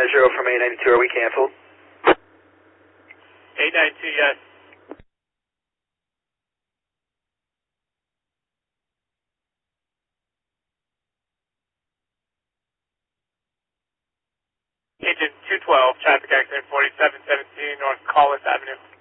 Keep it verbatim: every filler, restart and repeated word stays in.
Azure from eight ninety-two, are we canceled? eight ninety-two, yes. Agent two twelve, traffic accident forty-seven seventeen North Collis Avenue.